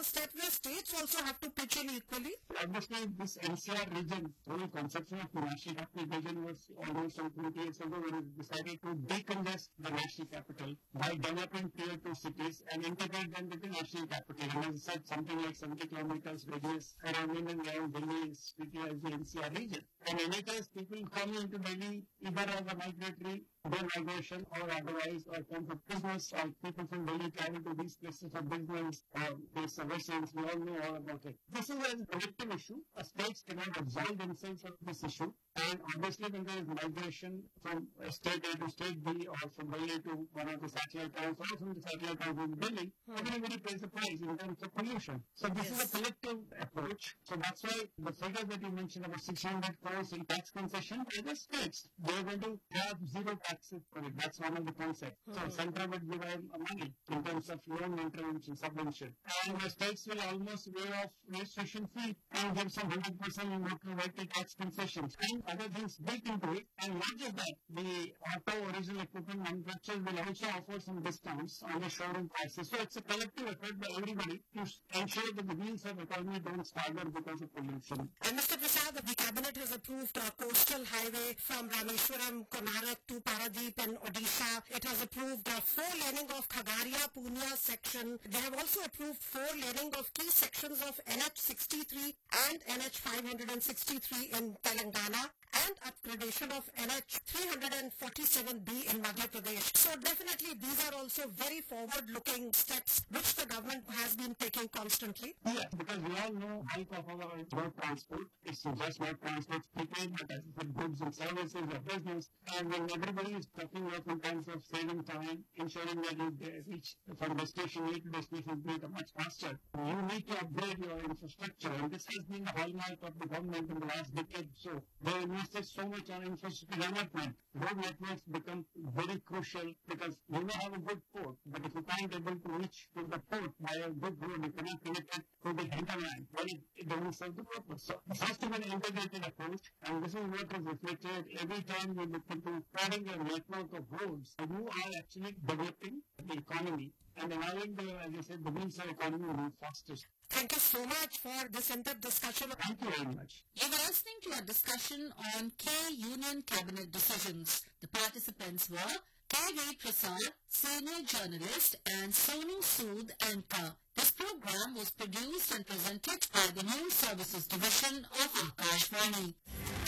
a step where states also have to pitch in equally? Obviously, this NCR region, the whole conception of the national capital region was almost some 20 years ago when it decided to decongest the national capital by developing tier 2 cities and integrate them with the national capital. And as I said, something like 70 kilometers radius surrounding and around Delhi is treated as the NCR region. And in any case, people coming into Delhi either as a migratory, their migration or otherwise, or terms of business, or people from Delhi travel to these places for business, their services, we all know all about it. This is a collective issue. States cannot absolve themselves of this issue. And obviously, when there is migration from state A to state B, or from Delhi to one of the satellite towns, or from the satellite towns in Delhi, everybody pays a price in terms of pollution. So this is a collective approach. So that's why the figure that you mentioned about 600 crores in tax concession by the states, they're going to have zero taxes for it. That's one of the concepts. So central would give them money in terms of loan intervention, subvention. And the states will almost waive off registration fee and give some 100% motor vehicle tax concessions and other things built into it. And not just that, the auto original equipment manufacturers will also offer some discounts on the showroom prices. So it's a collective effort by everybody to ensure that the wheels of economy don't stagger because of pollution. And Mr. Prasad, the cabinet has approved a coastal highway from Rameshwaram, Konarak to Paradeep and Odisha. It has approved a 4-laning of Khagaria, Punia section. They have also approved 4-laning of key sections of NH 63 and NH 563 in Telangana, and upgradation of NH 347B in Madhya Pradesh. So definitely these are also very forward-looking steps which the government has been taking constantly. Yes, because we all know bulk of our road transport is just not transport people, but as for goods and services or business. And when everybody is talking about in terms of saving time, ensuring that you reach from destination A to destination B much faster, you need to upgrade your infrastructure. And this has been the hallmark of the government in the last decade. So they invested so much on infrastructure development. Road networks become very crucial because you may have a good port, but if you can't able to reach to the port by a good road, you cannot connect it to the hinterland. Well, it doesn't serve the purpose. So it has to be an integrated approach, and this is what is reflected every time you look into planning a network of roads. You are actually developing the economy and allowing the, as I said, the wheels of economy to move faster. Thank you so much for this in-depth discussion. Thank you very much. You were listening to a discussion on K-Union Cabinet decisions. The participants were K.V. Prasad, senior journalist, and Sonu Sood, anchor. This program was produced and presented by the News Services Division of Akashvani.